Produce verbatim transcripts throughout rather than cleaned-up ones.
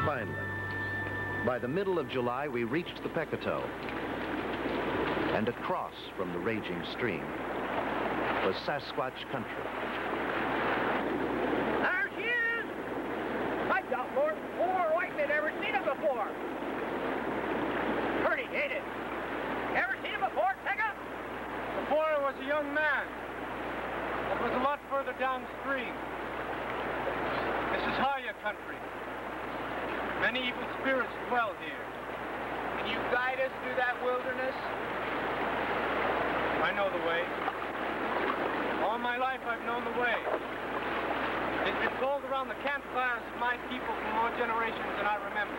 Finally, by the middle of July, we reached the Pecatow. And across from the raging stream was Sasquatch country. There she is! I got more than four white men ever seen it before. Pretty, ain't it? Ever seen it before, Tecca? Before I was a young man. It was a lot further downstream. This is Haya country. Many evil spirits dwell here. Can you guide us through that wilderness? I know the way. All my life I've known the way. It's been told around the campfires of my people for more generations than I remember.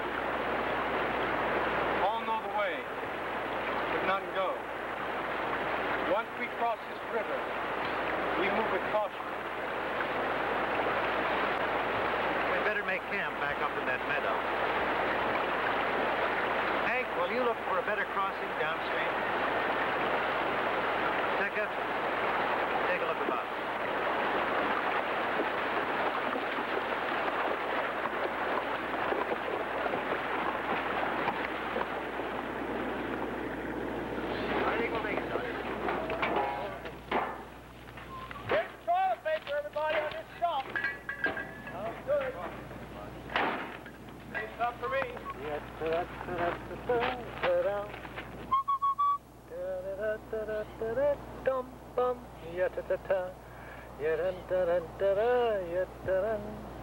All know the way, but none go. Once we cross this river, we move with caution. We'd better make camp back up in that meadow. Hank, will you look for a better crossing downstream? Tecca, take a look about. I think we'll make it, Doctor. Here's toilet paper, everybody, on this stump. Sounds good. It's up for me. Dum bum, ya ta ta ta, ya dun dun dun dun, ya dun.